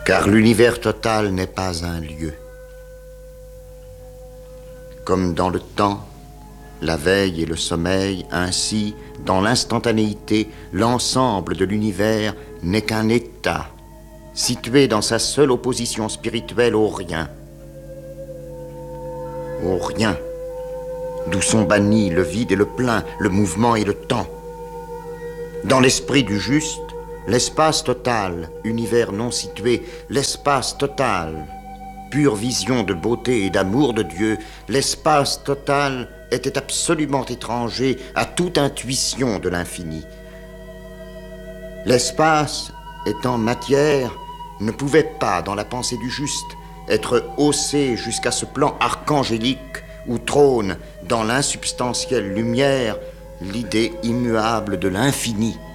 Car l'univers total n'est pas un lieu. Comme dans le temps, la veille et le sommeil, ainsi, dans l'instantanéité, l'ensemble de l'univers n'est qu'un état, situé dans sa seule opposition spirituelle au rien. Au rien, d'où sont bannis le vide et le plein, le mouvement et le temps. Dans l'esprit du juste, l'espace total, univers non situé, l'espace total, pure vision de beauté et d'amour de Dieu, l'espace total était absolument étranger à toute intuition de l'infini. L'espace, étant matière, ne pouvait pas, dans la pensée du juste, être haussé jusqu'à ce plan archangélique où trône, dans l'insubstantielle lumière, l'idée immuable de l'infini.